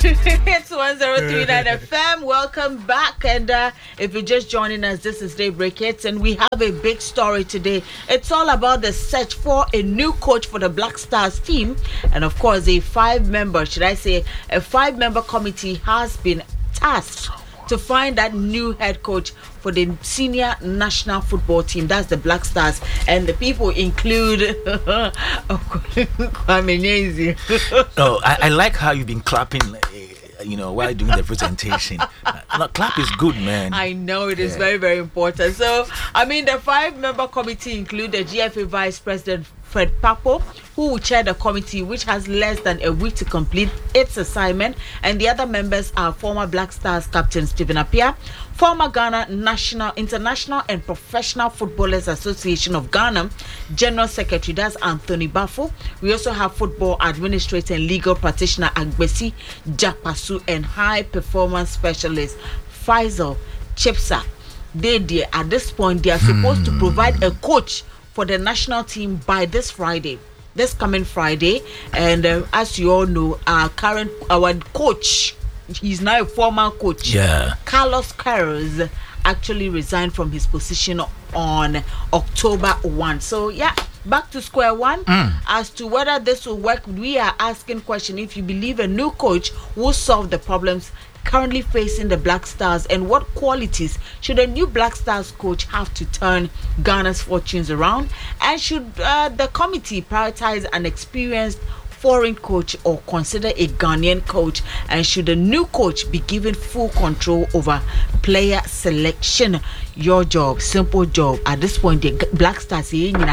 It's 1039 FM. Welcome back. And if you're just joining us, this is Daybreak Hits, and we have a big story today. It's all about the search for a new coach for the Black Stars team. And of course, a five-member committee has been tasked to find that new head coach for the senior national football team. That's the Black Stars. And the people include Kwame Nyezi. Oh, I like how you've been clapping, while doing the presentation. Clap is good, man. I know it is very, very important. So, the five-member committee include the GFA Vice President Fred Papo, who will chair the committee, which has less than a week to complete its assignment. And the other members are former Black Stars captain Stephen Appiah, former Ghana International and Professional Footballers Association of Ghana General Secretary, that's Anthony Bafo. We also have football administrator and legal practitioner Agbesi Japasu and high performance specialist Faisal Chipsa. At this point, they are supposed to provide a coach for the national team by this coming Friday. And as you all know, our coach, he's now a former coach. Yeah. Carlos Queiroz actually resigned from his position on October 1. So, back to square one. As to whether this will work, we are asking question if you believe a new coach will solve the problems currently facing the Black Stars, and what qualities should a new Black Stars coach have to turn Ghana's fortunes around, and should the committee prioritize an experienced foreign coach or consider a Ghanaian coach, and should a new coach be given full control over player selection? Your job, simple job. At this point, the Black Stars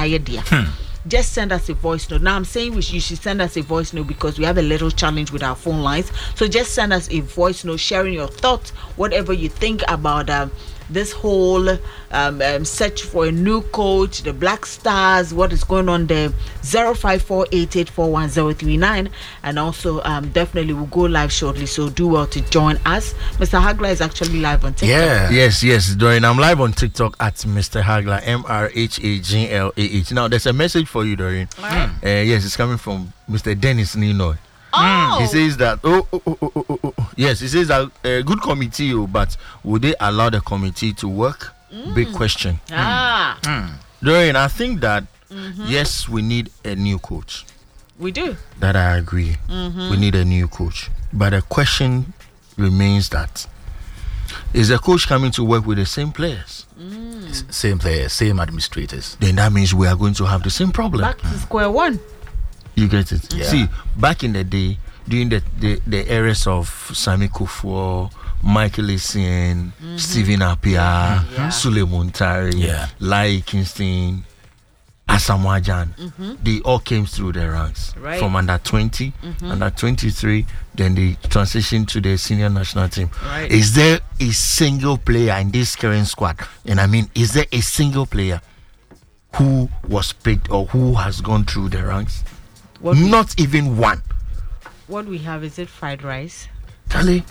just send us a voice note. Now I'm saying you should send us a voice note because we have a little challenge with our phone lines. So just send us a voice note sharing your thoughts, whatever you think about this whole search for a new coach, the Black Stars, what is going on there. 05488411039, and also definitely we'll go live shortly, so do well to join us. Mr. Hagler is actually live on TikTok. Yes, Doreen, I'm live on TikTok at Mr. Hagler, MRHAGLAH. Now there's a message for you, Doreen. Yes, it's coming from Mr. Dennis Ninoy. He says that yes, he says that a good committee, but would they allow the committee to work? Big question. Doreen, I think that yes, we need a new coach. We do. That I agree. We need a new coach, but the question remains that is the coach coming to work with the same players? Same players, same administrators. Then that means we are going to have the same problem. Back to square one. You get it? Yeah. See, back in the day, during the eras of Sami Kufuor, Michael Essien, Stephen Appiah, Suleiman Tari, Lai Kingston, Asamoah Gyan, they all came through the ranks from under 20, under 23, then they transitioned to the senior national team. Is there a single player in this current squad? And is there a single player who was picked or who has gone through the ranks? Not even one. What we have, is it fried rice? Charlie.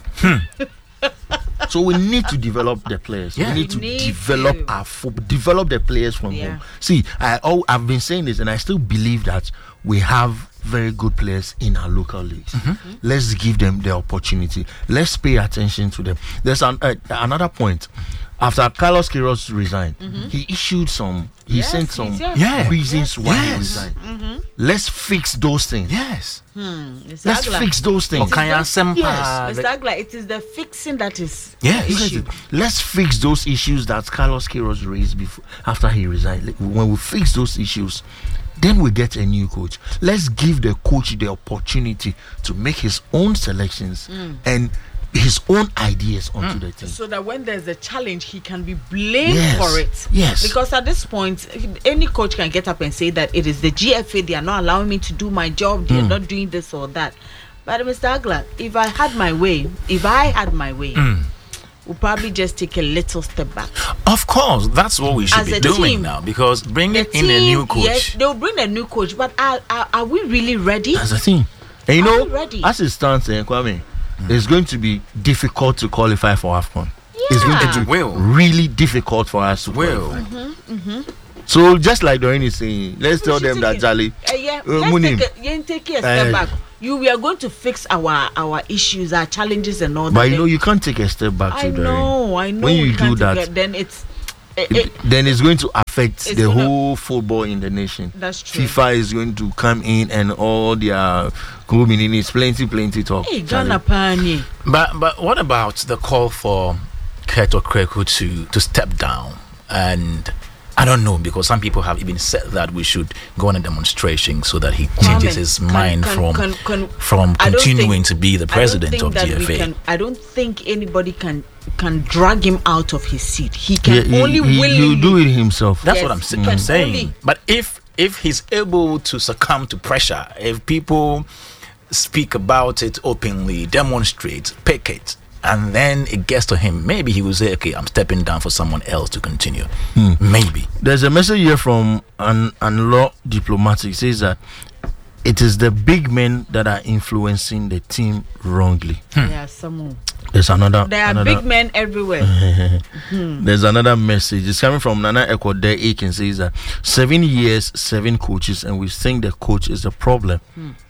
So we need to develop the players. We need to develop our develop the players from home. See, I've been saying this, and I still believe that we have very good players in our local leagues. Let's give them the opportunity. Let's pay attention to them. There's another point. After Carlos Queiroz resigned, he issued sent some reasons why he resigned. Let's fix those things. Let's fix those things. Mr. Agla, it is the fixing that is issue. Let's fix those issues that Carlos Queiroz raised after he resigned. When we fix those issues, then we get a new coach. Let's give the coach the opportunity to make his own selections and his own ideas onto the team, so that when there's a challenge, he can be blamed for it. Yes. Because at this point, any coach can get up and say that it is the GFA, they are not allowing me to do my job, they are not doing this or that. But Mr. Agla, if I had my way, we'll probably just take a little step back. Of course, that's what we should be doing now, because bringing in a new coach. Yes, they'll bring a new coach, but are we really ready? That's the thing. And as it stands, Kwame, it's going to be difficult to qualify for AFCON. It's going to be really difficult for us to qualify. So just like Doreen is saying, let's tell them that Jali, let's take a step back. we are going to fix our issues, our challenges, and all that. But you can't take a step back. I know. When you do that, then it's. Then it's going to affect the whole football in the nation. That's true. FIFA is going to come in and all their communities, plenty talk. Hey, Ghana Pani. But what about the call for Kurt Okraku to step down? And I don't know, because some people have even said that we should go on a demonstration so that he changes his mind from continuing to be the president of GFA. I don't think anybody can drag him out of his seat. He can only willingly. He'll do it himself. That's what I'm saying. But if he's able to succumb to pressure, if people speak about it openly, demonstrate, picket, and then it gets to him, maybe he will say, okay, I'm stepping down for someone else to continue. Maybe. There's a message here from an law diplomatic. It says that it is the big men that are influencing the team wrongly. Yeah, someone. There's another. There are big men everywhere. There's another message. It's coming from Nana Ekwode Aiken. Says that 7 years, 7 coaches, and we think the coach is the problem.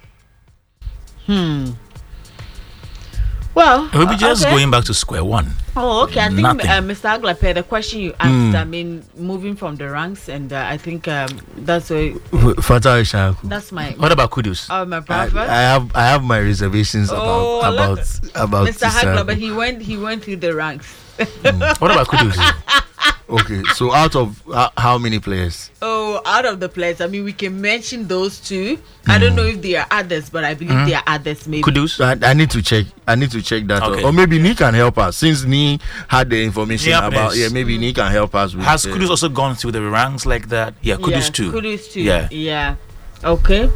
Well, we'll be just going back to square one. Oh, okay. I think Mr. Aglape, the question you asked, I mean, moving from the ranks, and I think that's why. That's my. What about Kudus? Oh, my brother. I have my reservations about Mr. Aglape. He went through the ranks. What about Kudus? Okay, so out of how many players? Oh, out of the players, I mean, we can mention those two. I don't know if there are others, but I believe there are others. Maybe Kudus. I need to check. that, okay. Or maybe Nee can help us since Nee had the information about. Yeah, maybe Nee can help us. With Has Kudus also gone through the ranks like that? Yeah, Kudus too. Kudus too. Yeah. Okay.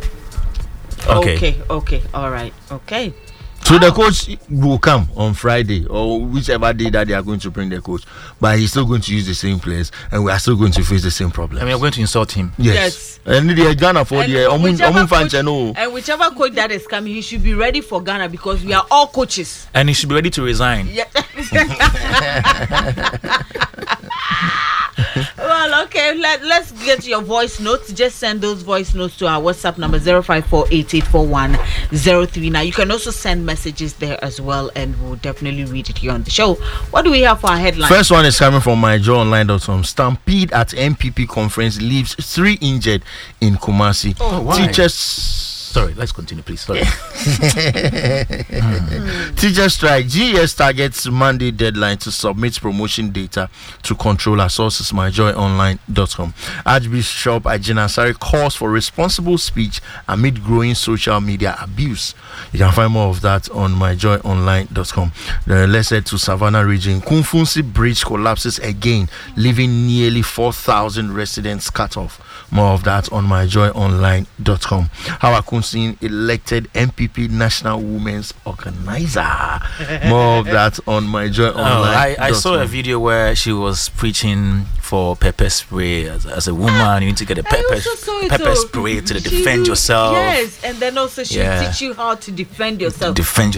All right. Okay. So the coach will come on Friday or whichever day that they are going to bring the coach, but he's still going to use the same players, and we are still going to face the same problem. And we are going to insult him. Yes. And the Ghana for the and whichever coach that is coming, he should be ready for Ghana because we are all coaches. And he should be ready to resign. Yeah. Well, okay, let's get your voice notes. Just send those voice notes to our WhatsApp number 054884103. Now, you can also send messages there as well, and we'll definitely read it here on the show. What do we have for our headline? First one is coming from myjoyonline.com. Stampede at MPP conference leaves 3 injured in Kumasi. Oh, why? Teachers. Sorry, let's continue, please. Sorry. Teacher strike. GES targets Monday deadline to submit promotion data to controller. Sources myjoyonline.com. Archbishop Ajina Asare calls for responsible speech amid growing social media abuse. You can find more of that on myjoyonline.com. Let's head to Savannah region. Kumfunsi Bridge collapses again, leaving nearly 4,000 residents cut off. More of that on myjoyonline.com. How Akunsin elected MPP National Women's Organizer. More of that on myjoyonline.com. I saw a video where she was preaching for pepper spray. As a woman, you need to get a pepper spray to defend yourself. Yes, and then also she'll teach you how to defend yourself.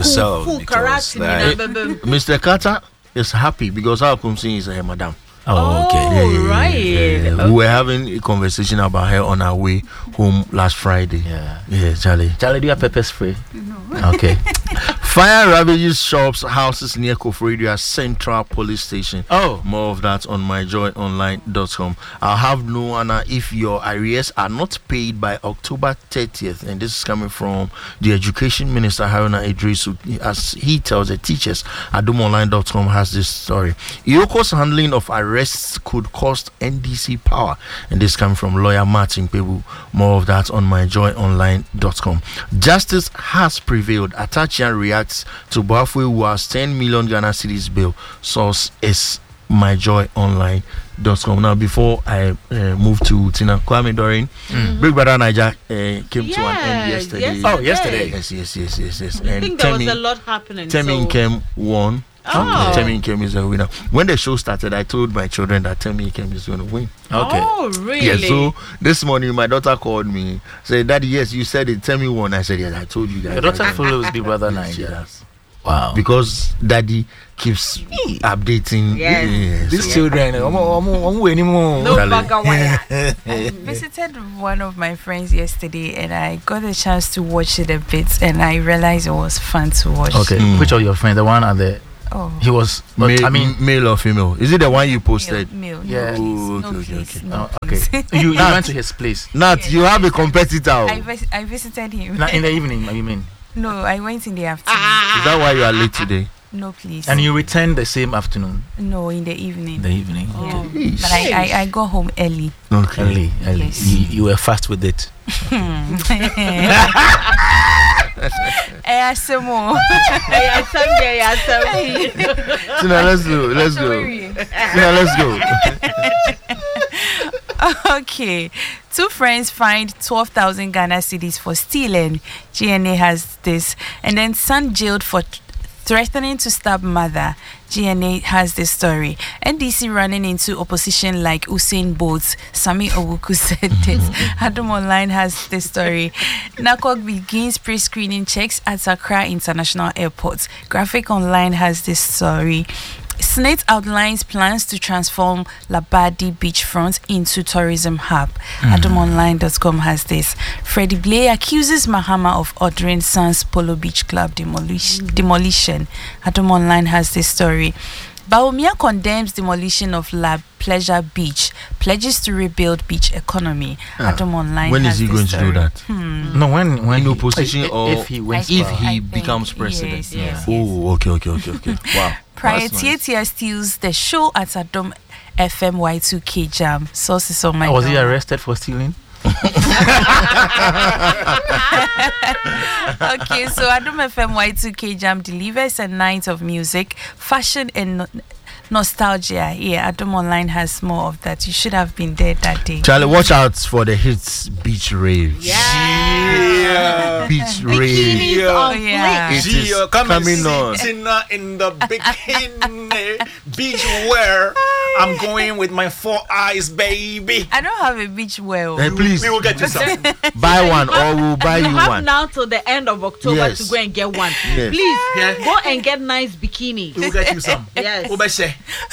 Mr. Carter is happy because how Akunsin is a madam. Oh, okay. Right. We were having a conversation about her on our way home last Friday. Yeah, Charlie. Charlie, do you have pepper spray? No. Okay. Fire ravages shops, houses near Koforidua Central Police Station. Oh. More of that on myjoyonline.com. I'll have no honor if your arrears are not paid by October 30th. And this is coming from the Education Minister, Haruna Idrisu, as he tells the teachers. Adumonline.com has this story. Ioko's handling of arrests could cost NDC power. And this coming from lawyer Martin Pebu. More of that on myjoyonline.com. Justice has prevailed. Atachian reacts to Bafwe was 10 million Ghana cedis bill. Source is myjoyonline.com. Now, before I move to Tina, Kwame Doreen, Big Brother Niger came to an end yesterday. Yesterday. Yes. I think there was a lot happening. Temi Nkem won. Temi Nkem is a winner. When the show started, I told my children that Temi Nkem is going to win. Okay. Oh, really? Yeah, so this morning my daughter called me, said, Daddy, yes, you said it, Temi won. I said, yes, I told you guys. Your daughter follows Big Brother Niger. Yes. Wow. Because Daddy keeps updating. Yes. These children, No bugger wire. I visited one of my friends yesterday and I got a chance to watch it a bit and I realized it was fun to watch. Okay, which of your friends? The one at the... Oh. He was... male or female? Is it the one you posted? Male. Yeah. Okay. You went to his place. Nat, you have a competitor. I visited him. In the evening, you mean? No, I went in the afternoon. Is that why you are late today? No, please. And you returned the same afternoon? No, in the evening. The evening. Okay. But I got home early. Okay. Early. Yes. You were fast with it. Tina, let's go. Okay. Two friends fined 12,000 Ghana cedis for stealing. GNA has this. And then son jailed for threatening to stab mother. GNA has this story. NDC running into opposition like Usain Bolt. Sami Owuku said this. Adam Online has this story. NACOG begins pre-screening checks at Accra International Airport. Graphic Online has this story. Senate outlines plans to transform Labadi beachfront into tourism hub. AdomOnline.com has this. Freddie Blay accuses Mahama of ordering Sans Polo Beach Club demolition. Adam Online has this story. Baumia condemns demolition of La Pleasure Beach, pledges to rebuild beach economy. Adam Online. When has is he this going story. to do that? No, when In opposition or if he wins if power. he think, becomes president? yes. Oh, okay. Wow. Prior That's nice. Tietia steals the show at Adam FM Y2K Jam. Sources on my Was he door. arrested for stealing? Okay, so Adam FM Y2K Jam delivers a night of music, fashion, and nostalgia. Yeah, Adam Online has more of that. You should have been there that day. Charlie, watch out for the hits beach rave. Yeah. Beach rave. Bikinis on yeah. fleek. It is coming on. Tina in the bikini beach wear. I'm going with my 4 eyes, baby. I don't have a beach well. Please We will get you some. buy one or we'll buy you have one. now till the end of October Yes. to go and get one. Yes. Please Yeah. go and get nice bikini. We will get you some. Yes. Obeshe.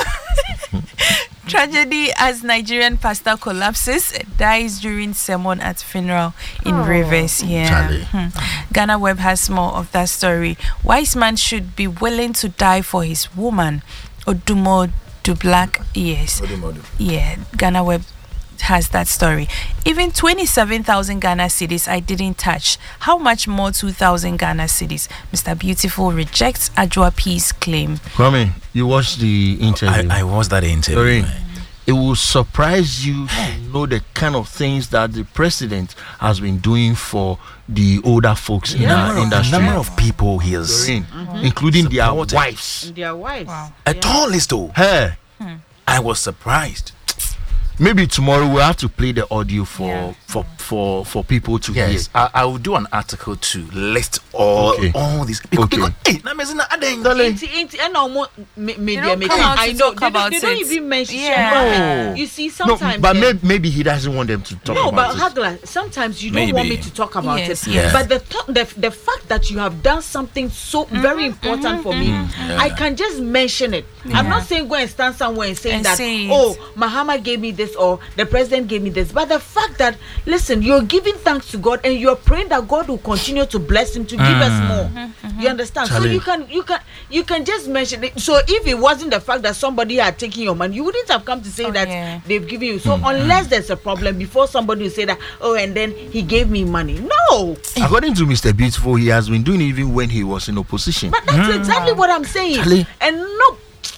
Tragedy as Nigerian pastor collapses, dies during sermon at funeral in Rivers. Yeah. Charlie. Ghana Web has more of that story. Wise man should be willing to die for his woman. Odumo to Black. Yes. Yeah. Ghana Web has that story. Even 27,000 Ghana cedis I didn't touch. How much more 2,000 Ghana cedis? Mr. Beautiful rejects Ajwa P's claim. Kwame, you watched the interview. I watched that interview. Sorry. man. It will surprise you to know the kind of things that the president has been doing for the older folks in our The industry. number of people he has Doreen, including their Supported. wives. And their wives. Wow. a tall list though. Hey, I was surprised. maybe tomorrow we'll have to play the audio Yeah. for people to Yes, I will do an article to list all Okay. these. Okay. Hey, na me zina adeng. And almost media don't making. come out I to know talk they about don't, they don't it. even mention. Yeah. No. You see, hear. sometimes. No, but maybe he doesn't want them to talk No, about but it. Hagla, sometimes you don't want me Maybe. to talk about Yes, it. yes. But the fact that you have done something so very important for me, I can just mention it. I'm not saying go and stand somewhere and say And that, say it. oh, Mahama gave me this or the president gave me this. But the fact that, listen, you're giving thanks to God and you're praying that God will continue to bless him to give us more. You understand? Charlie. So you can just mention it. So if it wasn't the fact that somebody had taken your money, you wouldn't have come to say that yeah. they've given you. So unless there's a problem, before somebody will say that, oh, and then he gave me money. No. According to Mr. Beautiful, he has been doing it even when he was in opposition. But that's exactly what I'm saying. Charlie. And no.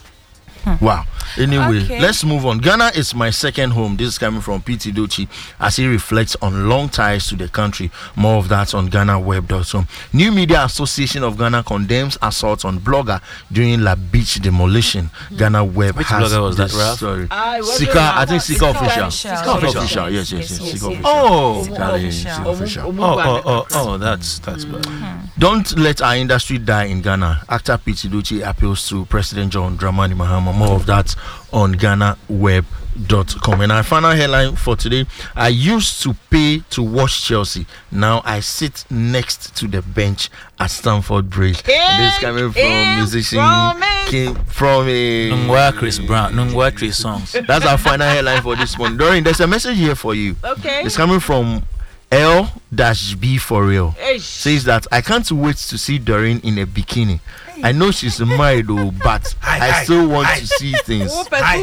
Wow. Anyway, Okay. let's move on. Ghana is my second home. This is coming from P.T. Dochi as he reflects on long ties to the country. More of that on GhanaWeb.com. New Media Association of Ghana condemns assault on blogger during La Beach demolition. Ghana Web Which has blogger was that, this Ralph? story. Was Sika, it I think Sika Sika official. official. Sika Sika official. Yes. Yes, Sika yes. official. Oh. Sika official. Oh, that's bad. Don't let our industry die in Ghana. Actor P.T. Dochi appeals to President John Dramani Mahama. More of that that on GhanaWeb.com. And our final headline for today: I used to pay to watch Chelsea. Now I sit next to the bench at Stamford Bridge. And this is coming from musician from Chris Brown, Chris songs. That's our final headline for this morning. Doreen, there's a message here for you. Okay. It's coming from L-B for real. Says that I can't wait to see Doreen in a bikini. I know she's married though, but I still want to see things. Hi.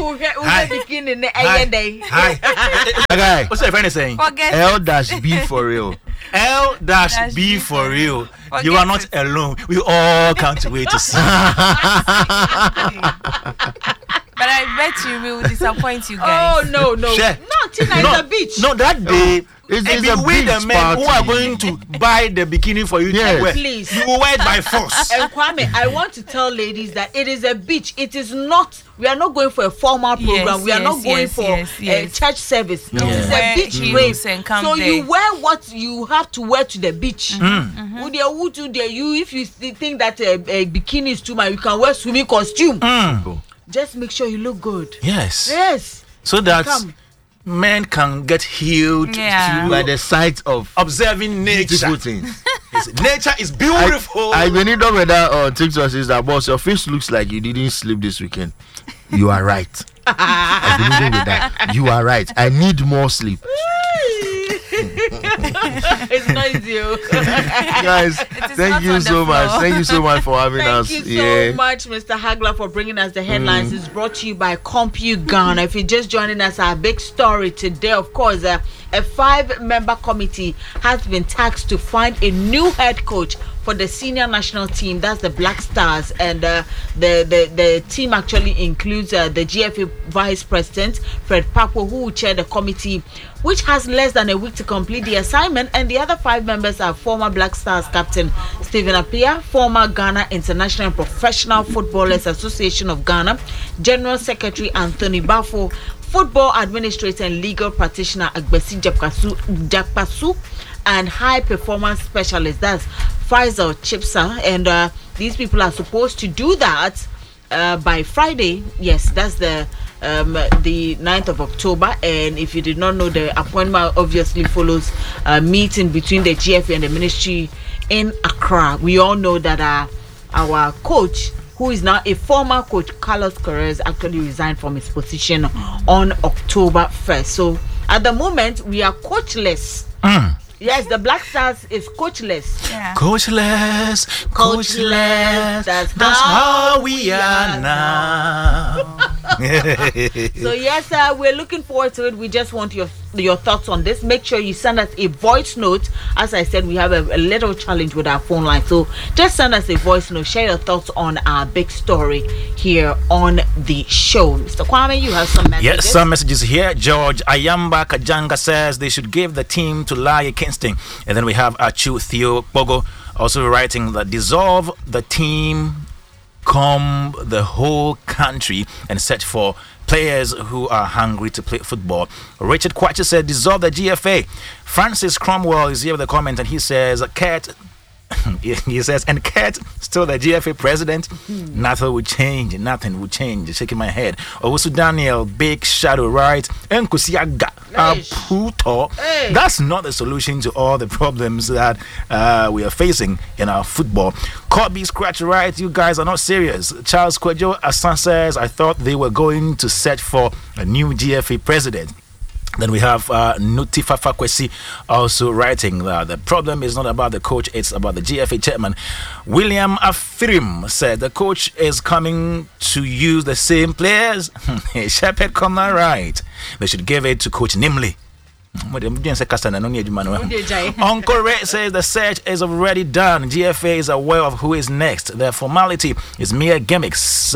What's your friend saying? L-B for real. L-B for real. You are not alone. We all can't wait to see. But I bet you we will disappoint you guys. Oh no. Share. No, Tina is a beach. No, that day It's and a we the beach men who party. are going to buy the bikini for you to wear. Please. You will wear it by force. And Kwame, I want to tell ladies that it is a beach. It is not. We are not going for a formal program. We are not going for a church service. It is a beach rave. So you wear what you have to wear to the beach. If you think that a bikini is too much, you can wear swimming costume. Just make sure you look good. Yes. So that men can get healed by the sight of observing nature. Beautiful things. Nature is beautiful. I when you know whether on TikTok says that, boss, your face looks like you didn't sleep this weekend. You are right. I believe with that. You are right. I need more sleep. It's noisy. Guys, thank you so much. Thank you so much for having us. Thank you so much, Mr. Hagler, for bringing us the headlines. It's brought to you by CompuGhana. If you're just joining us, our big story today, of course, a 5-member committee has been tasked to find a new head coach for the senior national team. That's the Black Stars, and the team actually includes the GFA Vice President Fred Papo, who will chair the committee, which has less than a week to complete the assignment. And the other 5 members are former Black Stars captain Stephen Appiah, former Ghana International and Professional Footballers Association of Ghana General Secretary Anthony Bafo, football administrator and legal practitioner Agbesi Jakpasu, and high performance specialist, that's Faisal Chipsa. And these people are supposed to do that by Friday. Yes, that's the 9th of October. And if you did not know, the appointment obviously follows a meeting between the GFA and the ministry in Accra. We all know that our coach, who is now a former coach, Carlos Corrales, actually resigned from his position on October 1st. So at the moment, we are coachless. Yes, the Black Stars is coachless. Yeah. Coachless. That's how we are now. So yes, we're looking forward to it. We just want your thoughts on this. Make sure you send us a voice note. As I said, we have a little challenge with our phone line, so just send us a voice note. Share your thoughts on our big story here on the show. Mr. Kwame, you have some messages. Yes, some messages here. George Ayamba Kajanga says they should give the team to Laie Kingston. And then we have Achu Theo Bogo also writing that dissolve the team, comb the whole country, and search for players who are hungry to play football. Richard Kwachi said dissolve the GFA. Francis Cromwell is here with a comment, and he says Kurt he says, and Kurt still the GFA president. Nothing will change. Shaking my head. Also Daniel, big shadow, right? Nkusiaga Puto. That's not the solution to all the problems that we are facing in our football. Kobe Scratch, right? You guys are not serious. Charles Kwejo Asan says, I thought they were going to search for a new GFA president. Then we have Nuti Fafakwesi also writing that the problem is not about the coach, it's about the GFA chairman. William Afirim said the coach is coming to use the same players. Shepherd, come on, right. They should give it to Coach Nimley. Uncle Ray says the search is already done. GFA is aware of who is next. The formality is mere gimmicks.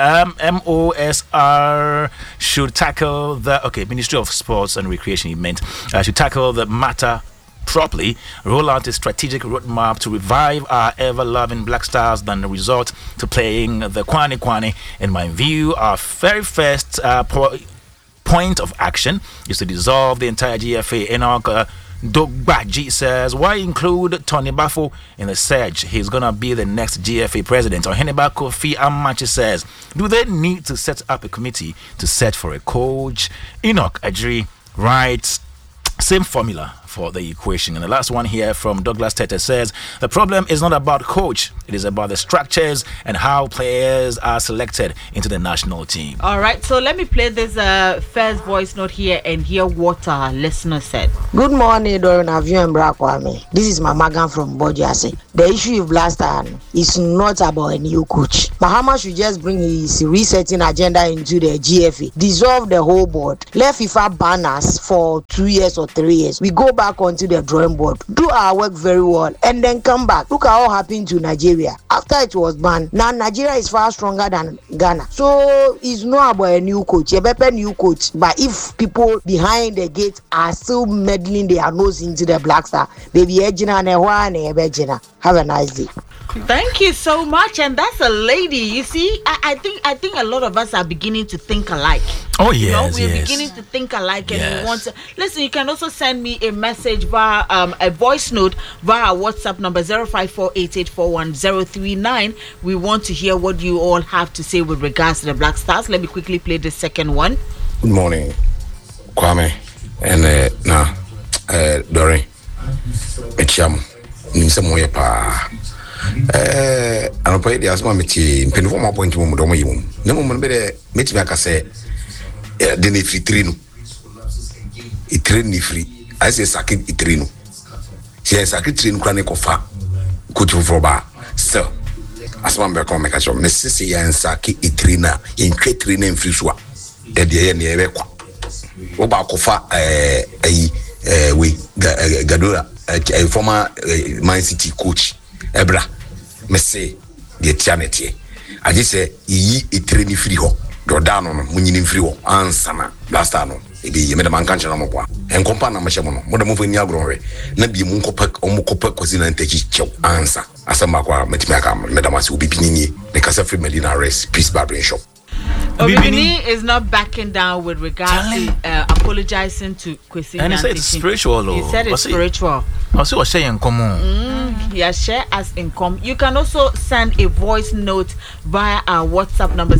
MOSR should tackle the Ministry of Sports and Recreation event should tackle the matter properly, roll out a strategic roadmap to revive our ever-loving Black Stars, than resort to playing the Kwani Kwani. In my view, our very first point of action is to dissolve the entire GFA. Enoch Dogbaji says, why include Tony Bafo in the search? He's gonna be the next GFA president. Or Hannibal Kofi Amachi says, do they need to set up a committee to search for a coach? Enoch Adri writes, same formula for the equation. And the last one here from Douglas Tete says, the problem is not about coach, it is about the structures and how players are selected into the national team. All right, so let me play this first voice note here and hear what our listener said. Good morning, Dorin Avion and Brakwame. This is Mama Gan from Bojase. The issue with Black Star is not about a new coach. Mahama should just bring his resetting agenda into the GFA, dissolve the whole board, let FIFA ban us for 2 years or 3 years. We go back onto the drawing board, do our work very well, and then come back. Look at what happened to Nigeria after it was banned. Now Nigeria is far stronger than Ghana. So it's not about a new coach, a better new coach. But if people behind the gate are still meddling their nose into the Black Star, baby, have a nice day. Thank you so much. And that's a lady. You see, I think a lot of us are beginning to think alike. Oh yes, we're beginning to think alike, and we want to listen. You can also send me a message via a voice note via WhatsApp number 0548841039. We want to hear what you all have to say with regards to the Black Stars. Let me quickly play the second one. Good morning, Kwame, and Doreen. Echam, nimsemoye pa. Anopa the asma meti mpinfo ma point mu do moyim. Ne mo be de meti aka say de ne free trinu. E train ni free. I say sakit e trinu. Se sakit trinu kra ne kofa. Coach for ba. So asma be come make sure me sisi ya sakit e trina. E ntwe trina en free so a. De ye ne e be kwa. Wo ba kofa we Gadora a former Man City coach Ebra me say the tianete I just say yi e training free ho do down no munyini free ho answer na last ano e be ye me da man kan chena mo kwa en kompa na mahye mo no mo da mo fani agro na bi mu nkopa kozi na ntachi chew answer asama kwa metimi aka me da ma se obi pinini the Casa Free Medina Rest Peace Barbering Shop. Obibini is not backing down with regard to apologizing to Kwesi. And he said it's spiritual. He said it's spiritual. Also, was saying common. Yeah, share as income. You can also send a voice note via our WhatsApp number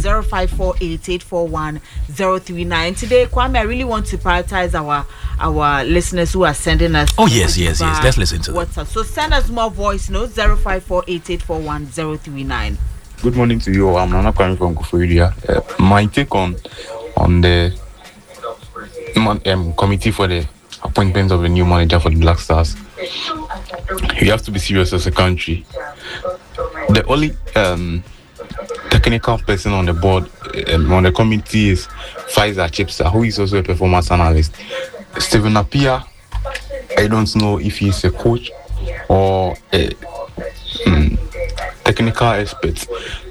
0548841039. Today, Kwame, I really want to prioritize our listeners who are sending us. Oh yes. Let's listen to WhatsApp. Them. So send us more voice notes 0548841039. Good morning to you all. I'm Nana Kwame from Kufuria. My take on the committee for the appointment of a new manager for the Black Stars. You have to be serious as a country. The only technical person on the board, on the committee is Pfizer Chipsa, who is also a performance analyst. Stephen Appiah, I don't know if he's a coach or a technical expert.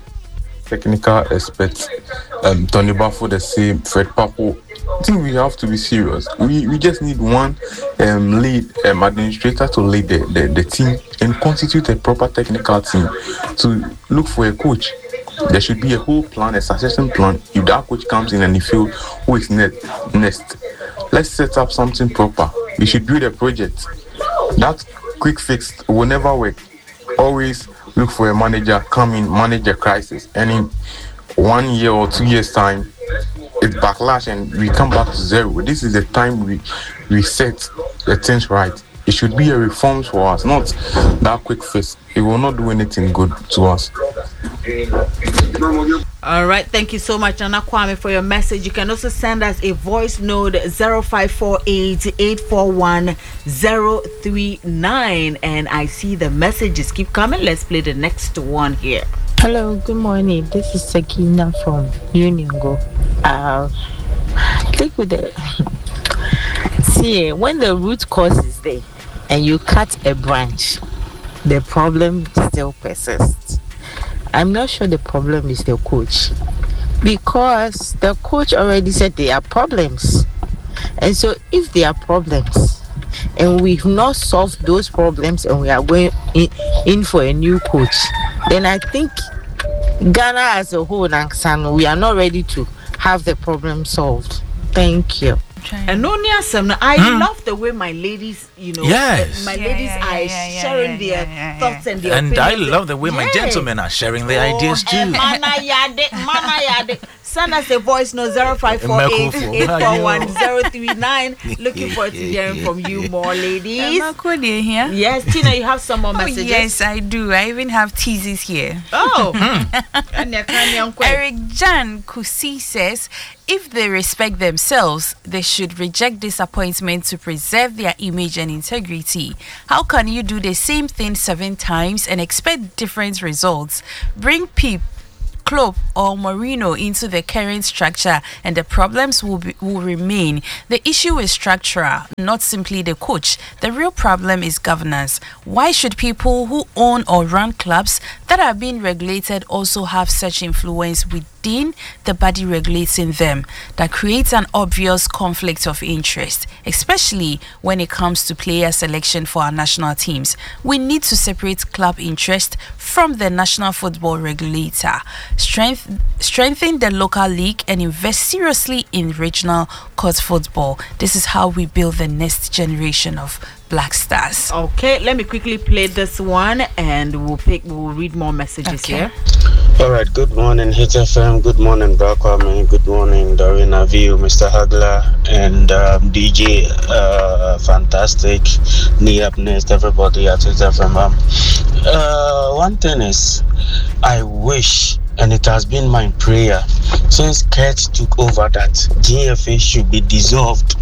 Tony Bafo the same, Fred Papo. I think we have to be serious. We just need one lead administrator to lead the team and constitute a proper technical team to look for a coach. There should be a whole plan, a succession plan. If that coach comes in and he feels who is next, let's set up something proper. We should build a project. That quick fix will never work. Always look for a manager, come in, manage a crisis, and in 1 year or 2 years time it backlash and we come back to zero. This is the time we set the things right. It should be a reform for us, not that quick fix. It will not do anything good to us. All right, thank you so much, Nana Kwame, for your message. You can also send us a voice note 0548841039, and I see the messages keep coming. Let's play the next one here. Hello, good morning. This is Sakina from Union Go. Click with it. See, when the root cause is there and you cut a branch, the problem still persists. I'm not sure the problem is the coach, because the coach already said there are problems. And so if there are problems and we've not solved those problems and we are going in for a new coach, then I think Ghana as a whole, we are not ready to have the problem solved. Thank you. And no near some. I love the way my ladies, my ladies are sharing their thoughts and their opinions. And I love the way my gentlemen are sharing their ideas too. Mana yade. Send us a voice note 0548-841-039. Looking forward to hearing from you more, ladies. Yes, Tina, you have some more messages. Yes, I do. I even have teasers here. Oh. Eric Jan Kusi says, if they respect themselves, they should reject disappointment to preserve their image and integrity. How can you do the same thing 7 times and expect different results? Bring Pep, Klopp or Mourinho into the current structure and the problems will remain. The issue is structural, not simply the coach. The real problem is governance. Why should people who own or run clubs that are being regulated also have such influence within the body regulating them? That creates an obvious conflict of interest, especially when it comes to player selection for our national teams. We need to separate club interest from the national football regulator, strengthen the local league and invest seriously in regional court football. This is how we build the next generation of Black Stars. Okay, let me quickly play this one and we'll read more messages here. All right, good morning, Hit FM. Good morning, Brakwame. Good morning, Doreen Aviu, Mr. Hagler, and DJ Fantastic, Knee Up Nest, everybody at Hit FM. One thing is, I wish, and it has been my prayer since Kurt took over, that GFA should be dissolved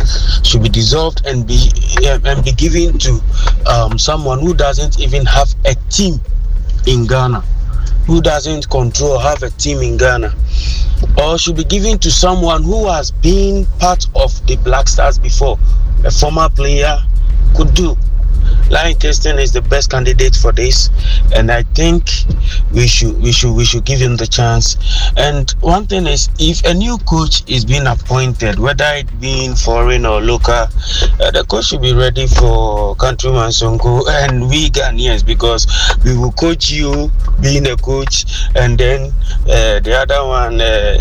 and be given to someone who doesn't even have a team in Ghana, who doesn't have a team in Ghana, or should be given to someone who has been part of the Black Stars before, a former player could do. Lion Kirsten is the best candidate for this, and I think we should give him the chance. And one thing is, if a new coach is being appointed, whether it being foreign or local, the coach should be ready for countryman Sonko and we Ghanaians, because we will coach you being a coach, and then the other one,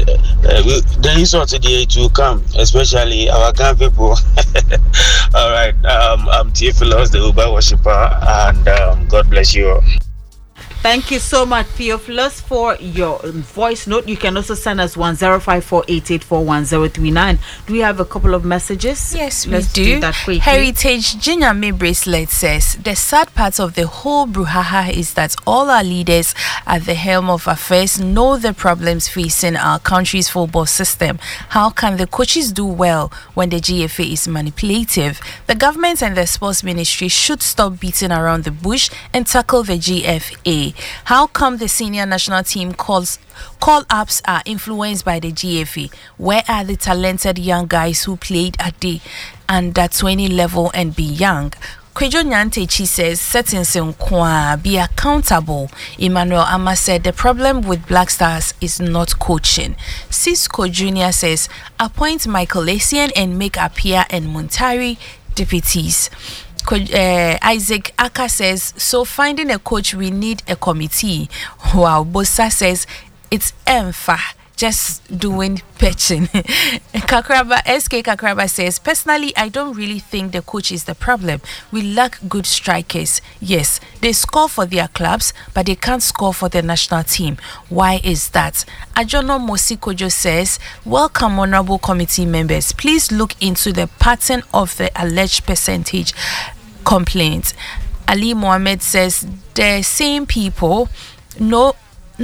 the insult to the age will come, especially our Ghan people. All right, I'm Theophilus, the Uber worshiper, and God bless you all. Thank you so much, Theophilus, for your voice note. You can also send us 105488411039. Do we have a couple of messages? Yes, Let's we do that quickly. Heritage Jinyame Bracelet says, the sad part of the whole brouhaha is that all our leaders at the helm of affairs know the problems facing our country's football system. How can the coaches do well when the GFA is manipulative? The government and the sports ministry should stop beating around the bush and tackle the GFA. How come the senior national team call-ups are influenced by the GFA? Where are the talented young guys who played at the under 20 level and beyond? Kwejo Nyantechi says, settings in Kwa, be accountable. Emmanuel Ama said, the problem with Black Stars is not coaching. Cisco Jr. says, appoint Michael Essien and make Apia and Muntari deputies. Isaac Aka says, so finding a coach, we need a committee. Wow. Bosa says, it's EMFA, just doing pitching. SK Kakraba says, personally, I don't really think the coach is the problem. We lack good strikers. Yes, they score for their clubs, but they can't score for the national team. Why is that? Ajono Mosikojo says, welcome, honorable committee members. Please look into the pattern of the alleged percentage complaints. Ali Mohammed says, the same people. No,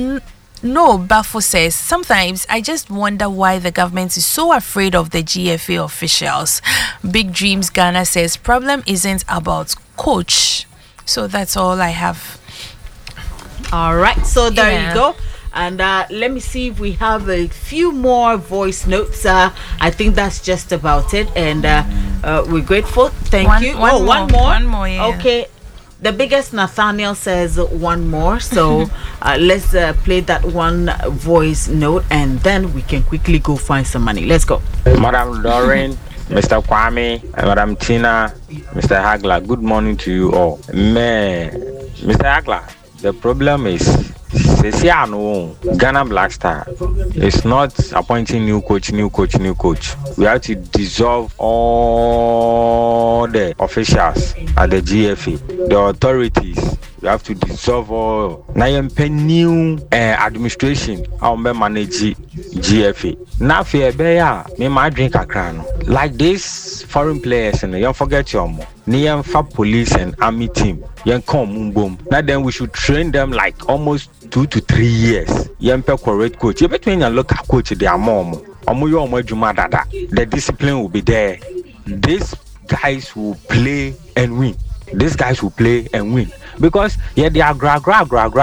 Bafo says, sometimes I just wonder why the government is so afraid of the GFA officials. Big Dreams Ghana says, problem isn't about coach. So that's all I have. All right, so there you go. And let me see if we have a few more voice notes. I think that's just about it. And we're grateful. Thank you. One more. Yeah. Okay. The biggest Nathaniel says one more. So let's play that one voice note, and then we can quickly go find some money. Let's go. Madam Doreen, Mr. Kwame, Madam Tina, Mr. Hagler, good morning to you all. Mr. Hagler, the problem is Says, yeah, no, Ghana Black Star is not appointing new coach. We have to dissolve all the officials at the GFA, the authorities. We have to dissolve all. Now you new administration. I'll manage GFA. Now for me my drink a crown. Like this foreign players and you forget your more. Near for police and army team. You come boom. Now then we should train them like almost 2 to 3 years. You correct coach. You between your local coach their mom. The discipline will be there. These guys will play and win. Because yeah, they are gra. Yeah, they are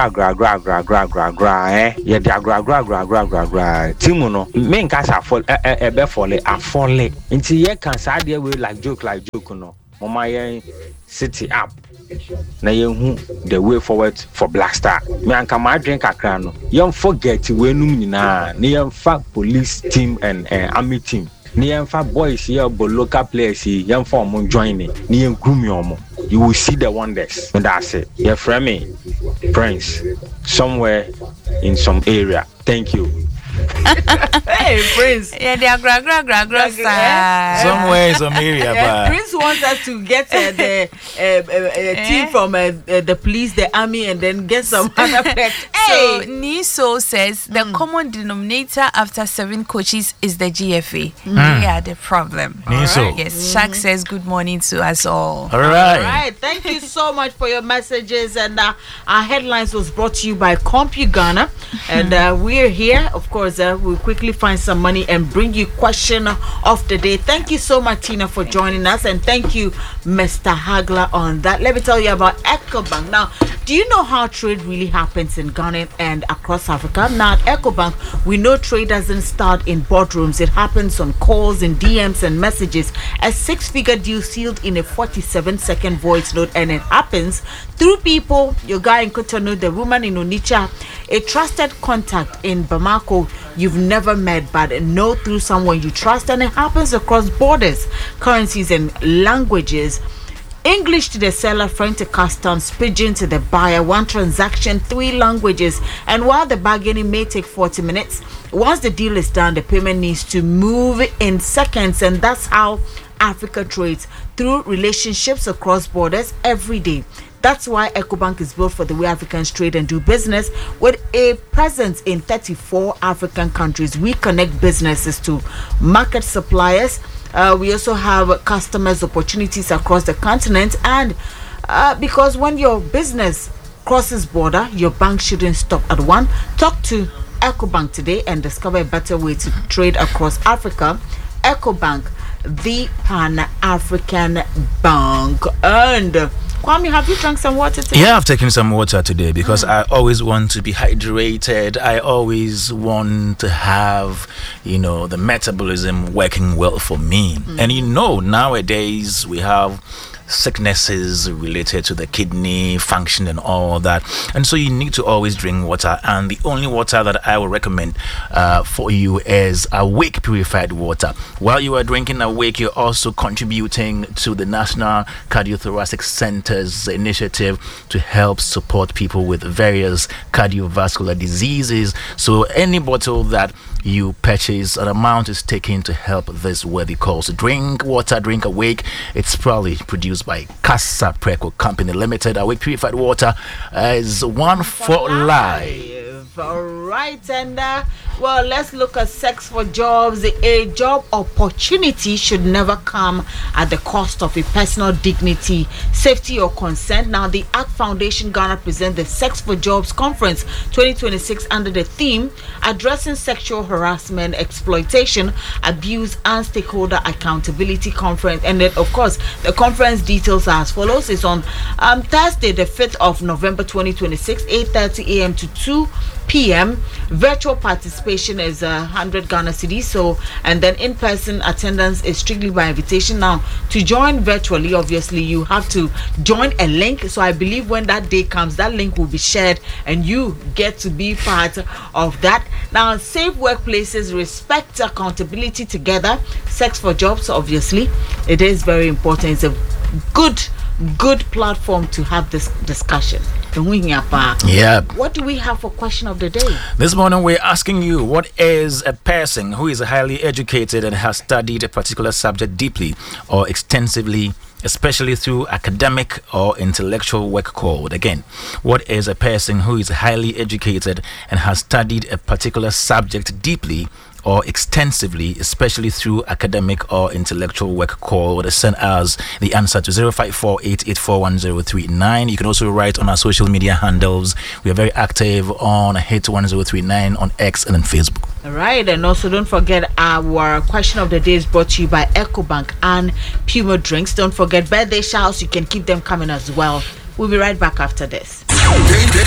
gra. Timuno, men cats are fall into ye can side there with like joke no. Mama city up. Na who the way forward for Black Star. Me and my drink a crown. You forget when na police team and army team. Boys here, but local players here, young form joining. You will see the wonders. And that's it. You're from me, Prince, somewhere in some area. Thank you. Hey, Prince. Yeah, they are gra. Somewhere in some area, Prince wants us to get the team from the police, the army, and then get some other players. So Niso says the common denominator after 7 coaches is the GFA. They are the problem. Niso. Right. Yes. Shaq says good morning to us all. All right. Thank you so much for your messages. And our headlines was brought to you by CompuGhana. And we're here, of course. We'll quickly find some money and bring you question of the day. Thank you so much, Tina, for joining us, and thank you, Mr. Hagler, on that. Let me tell you about EcoBank. Now, do you know how trade really happens in Ghana and across Africa? Now, at EcoBank, we know trade doesn't start in boardrooms. It happens on calls and DMs and messages. A 6-figure deal sealed in a 47-second voice note, and it happens through people. Your guy in Cotonou, the woman in Onitsha, a trusted contact in Bamako you've never met, but know through someone you trust, and it happens across borders, currencies, and languages. English to the seller, French to customs, Pidgin to the buyer, 1 transaction, 3 languages. And while the bargaining may take 40 minutes, once the deal is done, the payment needs to move in seconds. And that's how Africa trades, through relationships across borders every day. That's why EcoBank is built for the way Africans trade and do business. With a presence in 34 African countries, we connect businesses to market suppliers. We also have customers opportunities across the continent. And because when your business crosses border, your bank shouldn't stop at one. Talk to EcoBank today and discover a better way to trade across Africa. EcoBank, the Pan-African bank. And Kwame, have you drunk some water today? Yeah, I've taken some water today because I always want to be hydrated. I always want to have, the metabolism working well for me. And nowadays we have sicknesses related to the kidney function and all that, and so you need to always drink water. And the only water that I will recommend for you is Awake purified water. While you are drinking Awake, you're also contributing to the National Cardiothoracic Center's initiative to help support people with various cardiovascular diseases. So any bottle that you purchase, an amount is taken to help this worthy cause. Drink water, drink Awake. It's probably produced by Casa Preco Company Limited. Awake purified water is one for life. All right, and let's look at sex for jobs. A job opportunity should never come at the cost of a personal dignity, safety, or consent. Now, the ACT Foundation Ghana presents the Sex for Jobs Conference 2026 under the theme Addressing Sexual Harassment, Exploitation, Abuse, and Stakeholder Accountability Conference. And then, of course, the conference details are as follows. It's on Thursday, the 5th of November 2026, 8:30 a.m. to 2 p.m. Virtual participation is 100 Ghana cedis. So, and then in-person attendance is strictly by invitation. Now, to join virtually, obviously, you have to join a link. So, I believe when that day comes, that link will be shared and you get to be part of that. Now, safe workplaces, respect, accountability together. Sex for jobs, obviously, it is very important. It's a good platform to have this discussion. Yeah. What do we have for question of the day? This morning we're asking you, what is a person who is highly educated and has studied a particular subject deeply or extensively, especially through academic or intellectual work called? Again, what is a person who is highly educated and has studied a particular subject deeply or extensively, especially through academic or intellectual work called? Send us the answer to 054-884-1039. You can also write on our social media handles. We are very active on Hit1039 on X and on Facebook. All right, and also don't forget our question of the day is brought to you by EcoBank and Puma Drinks. Don't forget birthday showers, you can keep them coming as well. We'll be right back after this.